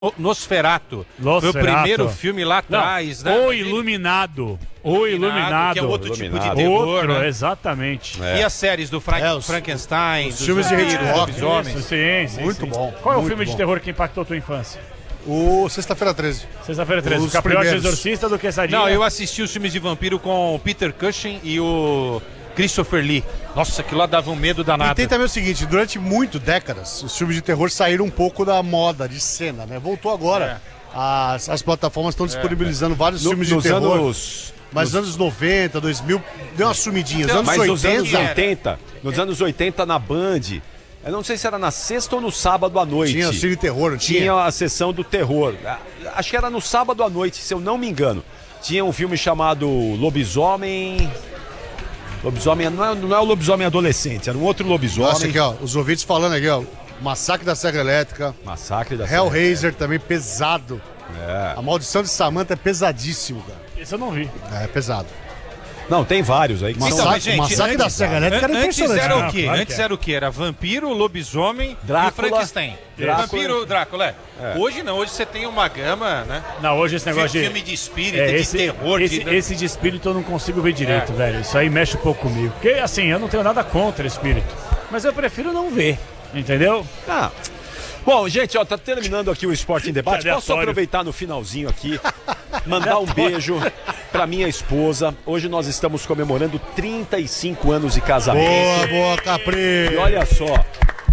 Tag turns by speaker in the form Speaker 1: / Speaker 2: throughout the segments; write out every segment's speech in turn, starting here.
Speaker 1: Nosferatu. Foi o primeiro filme lá atrás, né?
Speaker 2: O Iluminado. O Iluminado.
Speaker 1: Que é outro tipo de terror,
Speaker 2: outro,
Speaker 1: né?
Speaker 2: Exatamente.
Speaker 1: E as séries do Frankenstein,
Speaker 3: os filmes de Hitchcock,
Speaker 2: sim,
Speaker 3: muito bom.
Speaker 2: Qual é o
Speaker 3: muito
Speaker 2: filme
Speaker 3: bom.
Speaker 2: de terror que impactou tua infância?
Speaker 3: O Sexta-feira 13.
Speaker 2: Sexta-feira 13. O
Speaker 3: Os
Speaker 2: Capriote
Speaker 3: primeiros.
Speaker 2: Exorcista do Quesadinha.
Speaker 1: Não, eu assisti os filmes de vampiro com o Peter Cushing e o Christopher Lee. Nossa, aquilo lá dava um medo danado.
Speaker 3: E tem também o seguinte, durante décadas, os filmes de terror saíram um pouco da moda de cena, né? Voltou agora. As plataformas estão disponibilizando vários filmes de terror. Mas nos anos 90, 2000, deu uma sumidinha. Os anos
Speaker 4: Mas
Speaker 3: 80...
Speaker 4: nos anos 80 na Band, eu não sei se era na sexta ou no sábado à noite.
Speaker 3: Tinha o cine terror, não tinha?
Speaker 4: Tinha a sessão do terror. Acho que era no sábado à noite, se eu não me engano. Tinha um filme chamado Lobisomem... Lobisomem não é o lobisomem adolescente, era um outro lobisomem.
Speaker 3: Nossa, aqui ó, os ouvintes falando aqui ó, Massacre da Serra Elétrica.
Speaker 4: Massacre da Serra
Speaker 3: Hellraiser também, pesado. A Maldição de Samantha é pesadíssimo, cara.
Speaker 2: Esse eu não vi.
Speaker 3: É pesado.
Speaker 4: Não, tem vários aí.
Speaker 3: Massacre da Serra Elétrica era impressionante.
Speaker 1: Antes era o quê? Antes era o quê? Era vampiro, lobisomem
Speaker 4: Drácula,
Speaker 1: e Frankenstein. Vampiro, Drácula. Hoje não, hoje você tem uma gama, né?
Speaker 2: Não, hoje esse negócio de...
Speaker 1: Filme de espírito, de terror.
Speaker 2: Esse de espírito eu não consigo ver direito, velho. Isso aí mexe um pouco comigo. Porque, assim, eu não tenho nada contra espírito. Mas eu prefiro não ver, entendeu?
Speaker 4: Bom, gente, ó, tá terminando aqui o Esporte em Debate. Posso aproveitar no finalzinho aqui, mandar um beijo pra minha esposa. Hoje nós estamos comemorando 35 anos de casamento.
Speaker 3: Boa, Capri!
Speaker 4: E olha só,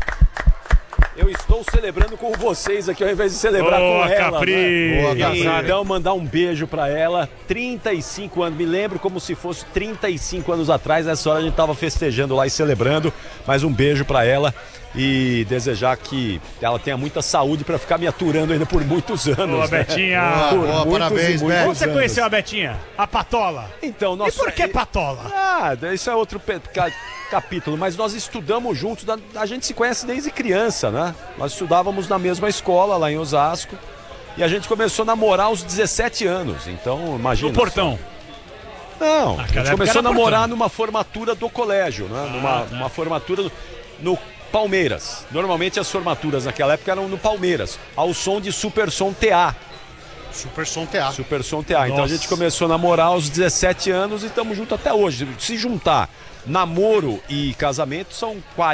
Speaker 4: eu estou celebrando com vocês aqui ao invés de celebrar com ela.
Speaker 2: Capri.
Speaker 4: Né? Então, mandar um beijo pra ela. 35 anos, me lembro como se fosse 35 anos atrás. Nessa hora a gente tava festejando lá e celebrando. Mas um beijo pra ela. E desejar que ela tenha muita saúde pra ficar me aturando ainda por muitos anos.
Speaker 2: Boa, Betinha.
Speaker 3: Boa, parabéns, Beto.
Speaker 2: Como você conheceu a Betinha? A Patola.
Speaker 4: Então,
Speaker 2: E por que Patola?
Speaker 4: Isso é outro capítulo, mas nós estudamos juntos, a gente se conhece desde criança, né? Nós estudávamos na mesma escola lá em Osasco e a gente começou a namorar aos 17 anos, então imagina.
Speaker 2: No portão?
Speaker 4: Não, a gente começou a namorar
Speaker 2: portão.
Speaker 4: Numa formatura do colégio, né? Numa formatura no Palmeiras. Normalmente as formaturas naquela época eram no Palmeiras, ao som de Super Som TA.
Speaker 3: Super Som TA.
Speaker 4: Super Som TA. Então a gente começou a namorar aos 17 anos e estamos juntos até hoje. Se juntar namoro e casamento são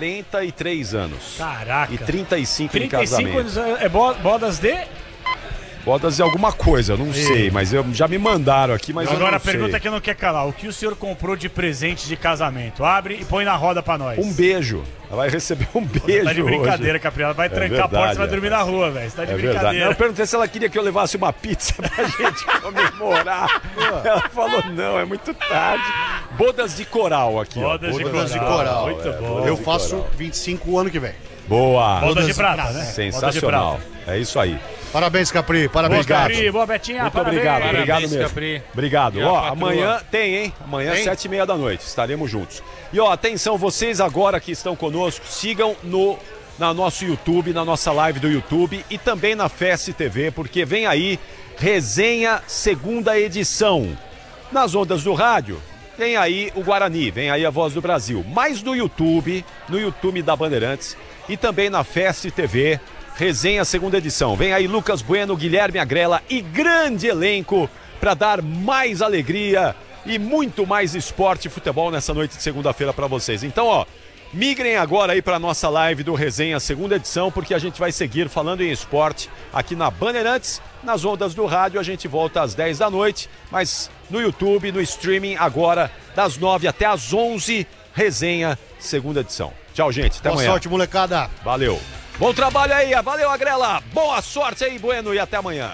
Speaker 4: 43 anos.
Speaker 2: Caraca.
Speaker 4: E 35 de
Speaker 2: 35
Speaker 4: casamento.
Speaker 2: anos é bodas de...
Speaker 4: Bodas de alguma coisa, eu não sei, mas já me mandaram aqui, mas eu
Speaker 2: Agora
Speaker 4: não
Speaker 2: a pergunta
Speaker 4: sei.
Speaker 2: que eu não quero calar. O que o senhor comprou de presente de casamento? Abre e põe na roda pra nós.
Speaker 4: Um beijo. Ela vai receber um beijo.
Speaker 2: Tá de brincadeira,
Speaker 4: hoje.
Speaker 2: Capri. Ela vai trancar a porta e vai dormir na rua, velho. Você tá de
Speaker 4: Verdade.
Speaker 2: brincadeira.
Speaker 4: Não, eu perguntei se ela queria que eu levasse uma pizza pra gente comemorar. Ela falou, não, é muito tarde. Bodas de coral aqui.
Speaker 2: Bodas de
Speaker 3: coral.
Speaker 2: Muito bom.
Speaker 3: Eu faço 25 o ano que vem.
Speaker 4: Boa.
Speaker 2: Bodas de prata, né?
Speaker 4: Sensacional. É isso aí.
Speaker 3: Parabéns, Capri. Parabéns,
Speaker 2: Boa,
Speaker 3: Gato.
Speaker 2: Capri. Boa, Betinha.
Speaker 4: Muito
Speaker 2: parabéns.
Speaker 4: obrigado, obrigado
Speaker 1: Parabéns,
Speaker 4: mesmo.
Speaker 1: Capri.
Speaker 4: Obrigado.
Speaker 1: E a
Speaker 4: Ó,
Speaker 1: patroa?
Speaker 4: amanhã tem, hein? Amanhã, 7h30 da noite, estaremos juntos. E ó, atenção, vocês agora que estão conosco, sigam no nosso YouTube, na nossa live do YouTube e também na Fest TV, porque vem aí Resenha segunda edição. Nas ondas do rádio, vem aí o Guarani, vem aí a Voz do Brasil. Mas no YouTube da Bandeirantes e também na Fest TV, Resenha segunda edição. Vem aí Lucas Bueno, Guilherme Agrela e grande elenco para dar mais alegria e muito mais esporte e futebol nessa noite de segunda-feira para vocês. Então, ó, migrem agora aí para nossa live do Resenha segunda edição, porque a gente vai seguir falando em esporte aqui na Bandeirantes, nas ondas do rádio. A gente volta às 10 da noite, mas no YouTube, no streaming, agora das 9 até às 11, Resenha segunda edição. Tchau, gente. Até amanhã.
Speaker 3: Boa sorte, molecada.
Speaker 4: Valeu. Bom trabalho aí. Valeu, Agrela. Boa sorte aí, Bueno, e até amanhã.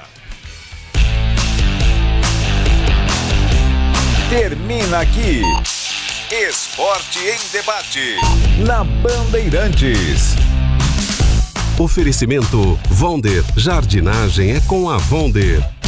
Speaker 5: Termina aqui Esporte em Debate na Bandeirantes.
Speaker 6: Oferecimento Vonder. Jardinagem é com a Vonder.